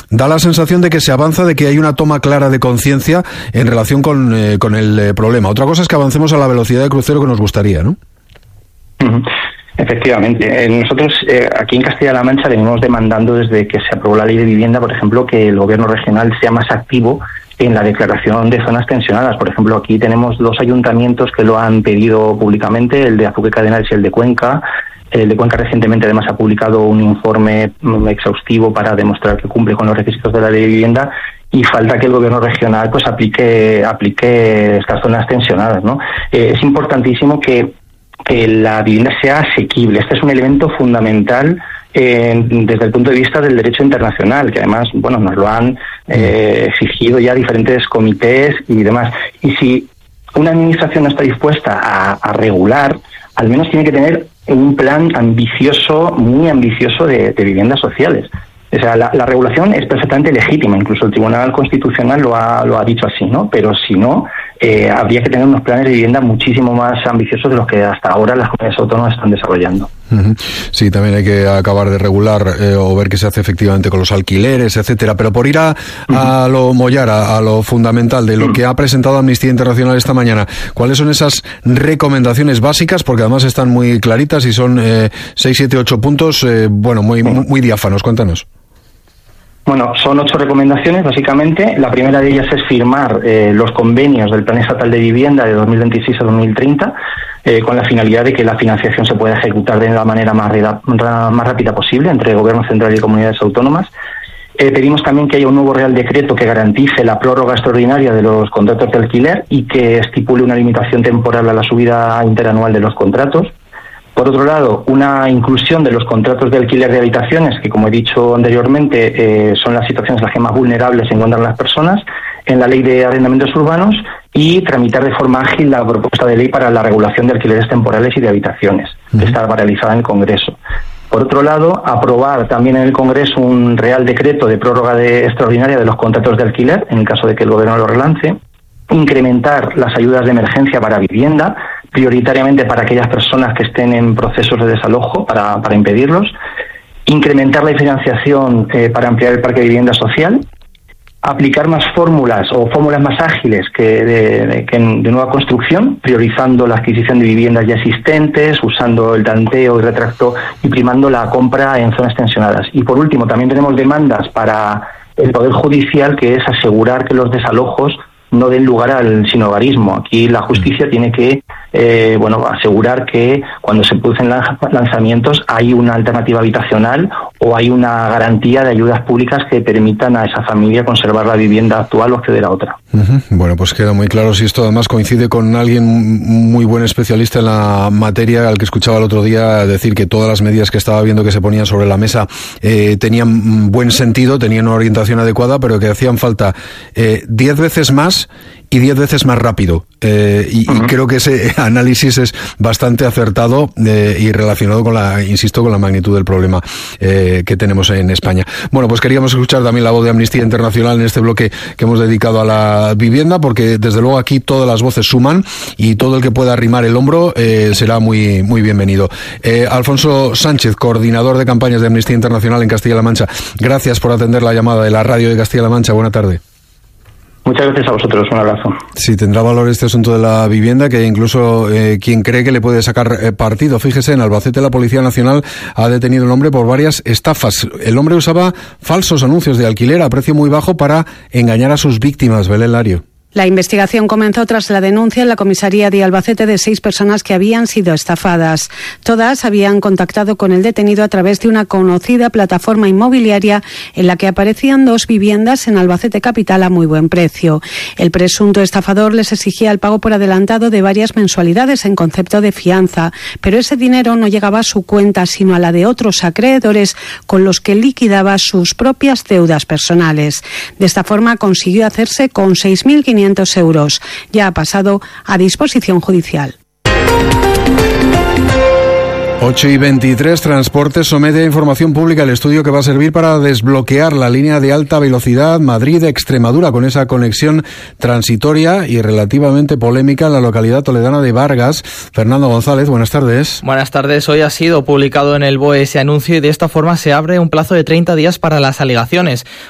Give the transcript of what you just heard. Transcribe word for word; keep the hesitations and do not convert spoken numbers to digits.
da la sensación de que se avanza, de que hay una toma clara de conciencia en relación con, eh, con el eh, problema. Otra cosa es que avancemos a la velocidad de crucero que nos gustaría, ¿no? Uh-huh. Efectivamente. Eh, nosotros eh, aquí en Castilla-La Mancha venimos demandando desde que se aprobó la ley de vivienda, por ejemplo, que el gobierno regional sea más activo en la declaración de zonas tensionadas. Por ejemplo, aquí tenemos dos ayuntamientos que lo han pedido públicamente, el de Azuque Cadenares y el de Cuenca. El de Cuenca recientemente además ha publicado un informe exhaustivo para demostrar que cumple con los requisitos de la ley de vivienda, y falta que el gobierno regional pues aplique aplique estas zonas tensionadas, ¿no? Eh, es importantísimo que, que la vivienda sea asequible. Este es un elemento fundamental eh, desde el punto de vista del derecho internacional, que además, bueno, nos lo han eh, exigido ya diferentes comités y demás. Y si una administración no está dispuesta a, a regular, al menos tiene que tener un plan ambicioso, muy ambicioso de, de viviendas sociales. O sea, la, la regulación es perfectamente legítima, incluso el Tribunal Constitucional lo ha, lo ha dicho así, ¿no? Pero si no, eh, habría que tener unos planes de vivienda muchísimo más ambiciosos de los que hasta ahora las comunidades autónomas están desarrollando. Sí, también hay que acabar de regular eh, o ver qué se hace efectivamente con los alquileres, etcétera. Pero por ir a, a lo mollar, a, a lo fundamental de lo que ha presentado Amnistía Internacional esta mañana, ¿cuáles son esas recomendaciones básicas? Porque además están muy claritas y son eh, seis, siete, ocho puntos, eh, bueno, muy, muy, muy diáfanos. Cuéntanos. Bueno, son ocho recomendaciones, básicamente. La primera de ellas es firmar eh, los convenios del Plan Estatal de Vivienda de dos mil veintiséis a dos mil treinta, eh, con la finalidad de que la financiación se pueda ejecutar de la manera más, reda, más rápida posible entre Gobierno Central y comunidades autónomas. Eh, pedimos también que haya un nuevo Real Decreto que garantice la prórroga extraordinaria de los contratos de alquiler y que estipule una limitación temporal a la subida interanual de los contratos. Por otro lado, una inclusión de los contratos de alquiler de habitaciones, que como he dicho anteriormente, eh, son las situaciones en las que más vulnerables se encuentran las personas, en la ley de arrendamientos urbanos, y tramitar de forma ágil la propuesta de ley para la regulación de alquileres temporales y de habitaciones, que está paralizada en el Congreso. Por otro lado, aprobar también en el Congreso un Real Decreto de prórroga de, extraordinaria de los contratos de alquiler, en el caso de que el Gobierno lo relance. Incrementar las ayudas de emergencia para vivienda, prioritariamente para aquellas personas que estén en procesos de desalojo, para, para impedirlos. Incrementar la financiación eh, para ampliar el parque de vivienda social. Aplicar más fórmulas o fórmulas más ágiles que de, de, que de nueva construcción, priorizando la adquisición de viviendas ya existentes, usando el tanteo y retracto y primando la compra en zonas tensionadas. Y por último, también tenemos demandas para el Poder Judicial, que es asegurar que los desalojos no den lugar al sinhogarismo. Aquí la justicia tiene que eh, bueno, asegurar que cuando se producen lanzamientos hay una alternativa habitacional o hay una garantía de ayudas públicas que permitan a esa familia conservar la vivienda actual o acceder a otra. Uh-huh. Bueno, pues queda muy claro. Si esto además coincide con alguien muy buen especialista en la materia, al que escuchaba el otro día decir que todas las medidas que estaba viendo que se ponían sobre la mesa eh, tenían buen sentido, tenían una orientación adecuada, pero que hacían falta eh, diez veces más y diez veces más rápido. Eh, y, uh-huh. y creo que ese análisis es bastante acertado eh, y relacionado con la, insisto, con la magnitud del problema eh, que tenemos en España. Bueno, pues queríamos escuchar también la voz de Amnistía Internacional en este bloque que hemos dedicado a la vivienda, porque desde luego aquí todas las voces suman y todo el que pueda arrimar el hombro eh, será muy, muy bienvenido. Eh, Alfonso Sánchez, coordinador de campañas de Amnistía Internacional en Castilla-La Mancha, gracias por atender la llamada de la radio de Castilla-La Mancha. Buena tarde. Muchas gracias a vosotros, un abrazo. Sí, tendrá valor este asunto de la vivienda, que incluso eh, quien cree que le puede sacar eh, partido. Fíjese, en Albacete la Policía Nacional ha detenido al hombre por varias estafas. El hombre usaba falsos anuncios de alquiler a precio muy bajo para engañar a sus víctimas. Belén Lario. La investigación comenzó tras la denuncia en la comisaría de Albacete de seis personas que habían sido estafadas. Todas habían contactado con el detenido a través de una conocida plataforma inmobiliaria en la que aparecían dos viviendas en Albacete capital a muy buen precio. El presunto estafador les exigía el pago por adelantado de varias mensualidades en concepto de fianza, pero ese dinero no llegaba a su cuenta sino a la de otros acreedores con los que liquidaba sus propias deudas personales. De esta forma consiguió hacerse con seis mil quinientos euros. Ya ha pasado a disposición judicial. ocho y veintitrés, Transportes somete a información pública el estudio que va a servir para desbloquear la línea de alta velocidad Madrid-Extremadura, con esa conexión transitoria y relativamente polémica en la localidad toledana de Vargas. Fernando González, buenas tardes. Buenas tardes. Hoy ha sido publicado en el B O E ese anuncio y de esta forma se abre un plazo de treinta días para las alegaciones.